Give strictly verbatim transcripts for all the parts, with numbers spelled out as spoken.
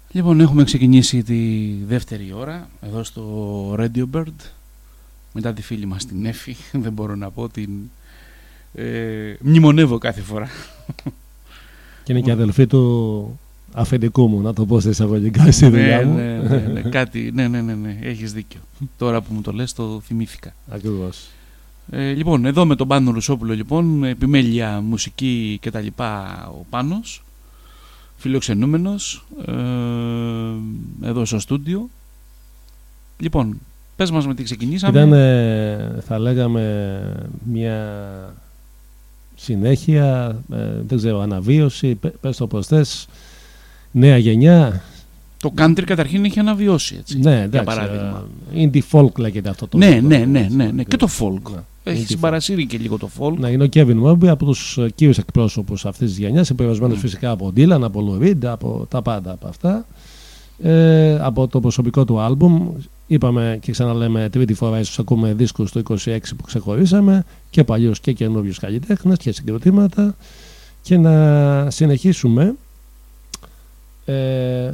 Λοιπόν, έχουμε ξεκινήσει τη δεύτερη ώρα εδώ στο Radio Bird. Μετά τη φίλη μας την Εφη, δεν μπορώ να πω, την ε, μνημονεύω κάθε φορά. Και είναι και αδελφή του αφεντικού μου, να το πω σε εισαγωγικά στη δουλειά μου. Ναι, ναι, ναι, κάτι, ναι, ναι, ναι, ναι, έχεις δίκιο. Τώρα που μου το λες το θυμήθηκα. Ακριβώς. Ε, λοιπόν, εδώ με τον Πάνο Ρουσόπουλο, λοιπόν, επιμέλεια, μουσική και τα λοιπά, ο Πάνος, φιλοξενούμενος, ε, εδώ στο στούντιο. Λοιπόν, πες μας με τι ξεκινήσαμε. Ήταν, ε, θα λέγαμε, μια συνέχεια, ε, δεν ξέρω, αναβίωση, πες το πως θες, νέα γενιά. Το country καταρχήν έχει αναβιώσει, έτσι, ναι, για εντάξει, παράδειγμα. Indie folk λέγεται αυτό το. Ναι, το, ναι, το, ναι, το, ναι, ναι. Και το folk. Ναι. Έχει συμπαρασύρει και λίγο το folk. Ναι, είναι ο Kevin Morby από τους κύριους εκπρόσωπους αυτής της γενιάς, επηρεασμένος mm. φυσικά από Dylan, από Lou Reed, από τα πάντα από αυτά. Ε, από το προσωπικό του άλμπουμ, είπαμε και ξαναλέμε τρίτη φορά, ίσως ακούμε δίσκους το είκοσι έξι που ξεχωρίσαμε, και παλιούς και καινούριους καλλιτέχνες και συγκροτήματα, και να συνεχίσουμε. Ε,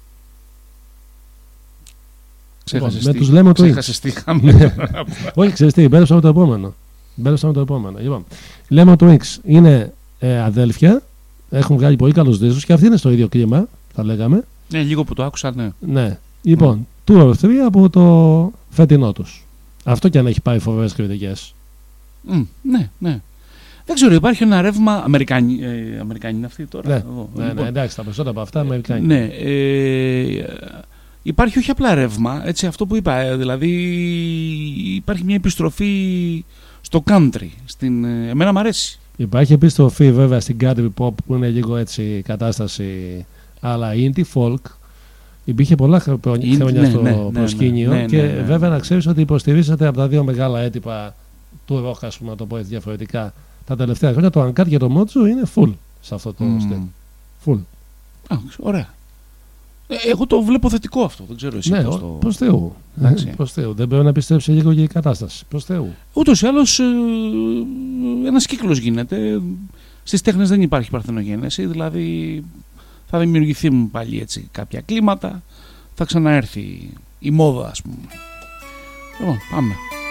Ξέχασες με τι, τους Lemon Twigs. Ξέχασες τι είχαμε. Όχι, ξέρεις τι, μπέρδεψα με το επόμενο. Μπέρδεψα με το επόμενο. Λοιπόν, Lemon Twigs είναι ε, αδέλφια, έχουν βγάλει πολύ καλούς δίσκους και αυτοί είναι στο ίδιο κλίμα, θα λέγαμε. Ναι, λίγο που το άκουσα, ναι. Ναι. Λοιπόν, mm. Tour of Three από το φετινό τους. Αυτό και αν έχει πάρει φοβερές κριτικές. Mm, ναι, ναι. Δεν ξέρω, υπάρχει ένα ρεύμα. Αμερικάνοι, ε, Αμερικάνοι είναι αυτοί τώρα. Ναι, εδώ, ναι, λοιπόν. ναι, εντάξει, τα περισσότερα από αυτά Αμερικάνοι. Ναι, ε, υπάρχει όχι απλά ρεύμα, έτσι, αυτό που είπα. Δηλαδή, υπάρχει μια επιστροφή στο country. Στην, εμένα μου αρέσει. Υπάρχει επιστροφή βέβαια στην country pop που είναι λίγο έτσι κατάσταση. Αλλά indie folk υπήρχε πολλά χρόνια ναι, στο ναι, προσκήνιο ναι, ναι, και ναι, ναι. βέβαια να ξέρεις ότι υποστηρίζεται από τα δύο μεγάλα έντυπα του rock, ας πούμε, να το πω έτσι διαφορετικά, τα τελευταία χρόνια. Το Uncut και το Mojo είναι full σε αυτό το mm. step. Full. Α, ωραία. Ε, εγώ το βλέπω θετικό αυτό, δεν ξέρω εσύ ναι, πώς το... προς Θεού. Προς Θεού. Δεν πρέπει να πιστέψει λίγο και η κατάσταση. Προς Θεού. Ούτως ή άλλως ε, ένας κύκλος γίνεται. Στις τέχνες δεν υπάρχει παρθενογένεση, δηλαδή θα δημιουργηθεί πάλι έτσι κάποια κλίματα, θα ξαναέρθει η μόδα, ας πούμε. Λοιπόν, πάμε.